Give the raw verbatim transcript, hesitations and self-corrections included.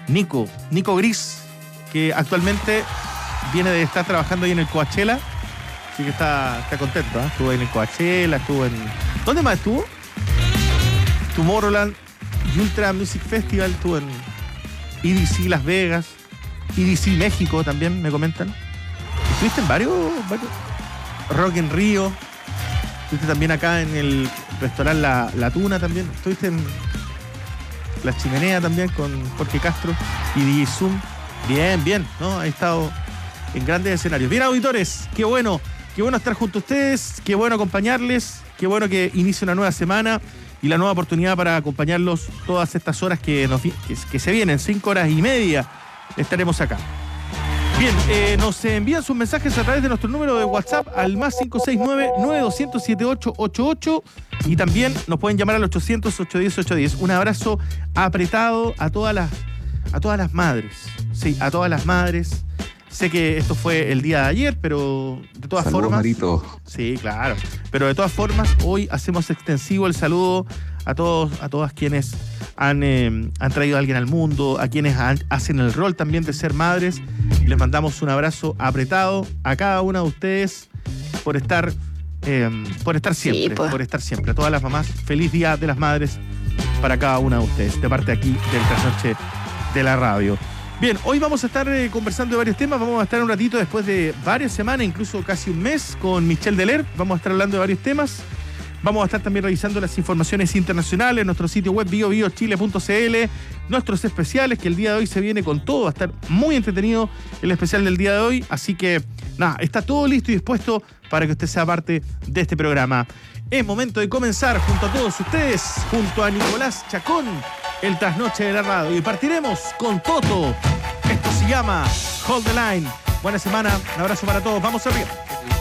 Nico, Nico Gris, que actualmente viene de estar trabajando ahí en el Coachella. Así que está, está contento, ¿eh? Estuvo ahí en el Coachella, estuvo en... ¿Dónde más estuvo? Tomorrowland y Ultra Music Festival, estuvo en E D C Las Vegas, E D C México también, me comentan. Estuviste en varios, varios... Rock en Río. Estuviste también acá en el restaurante La, La Tuna también. Estuviste en La Chimenea también con Jorge Castro y D J Zoom. Bien, bien, ¿no? Ha estado en grandes escenarios. Bien, auditores, qué bueno. Qué bueno estar junto a ustedes, qué bueno acompañarles, qué bueno que inicie una nueva semana y la nueva oportunidad para acompañarlos todas estas horas que, nos, que, que se vienen, cinco horas y media, estaremos acá. Bien, eh, nos envían sus mensajes a través de nuestro número de WhatsApp al más cinco seis nueve, nueve dos cero cero, siete ocho ocho ocho y también nos pueden llamar al ochocientos, ochocientos diez, ochocientos diez. Un abrazo apretado a todas las, a todas las madres, sí, a todas las madres. Sé que esto fue el día de ayer, pero de todas Saludos, formas... Marito. Sí, claro. Pero de todas formas, hoy hacemos extensivo el saludo a todos, a todas quienes han, eh, han traído a alguien al mundo, a quienes han, hacen el rol también de ser madres. Les mandamos un abrazo apretado a cada una de ustedes por estar, eh, por estar siempre, sí, pues. por estar siempre. A todas las mamás, feliz Día de las Madres para cada una de ustedes, de parte aquí del Trasnoche de la Radio. Bien, hoy vamos a estar eh, conversando de varios temas. Vamos a estar un ratito después de varias semanas, incluso casi un mes, con Michelle Deler. Vamos a estar hablando de varios temas. Vamos a estar también revisando las informaciones internacionales, nuestro sitio web bio bio chile punto c l, nuestros especiales, que el día de hoy se viene con todo. Va a estar muy entretenido el especial del día de hoy. Así que, nada, está todo listo y dispuesto para que usted sea parte de este programa. Es momento de comenzar junto a todos ustedes, junto a Nicolás Chacón, el Trasnoche de la Radio. Y partiremos con Toto. Esto se llama Hold the Line. Buena semana, un abrazo para todos. Vamos arriba.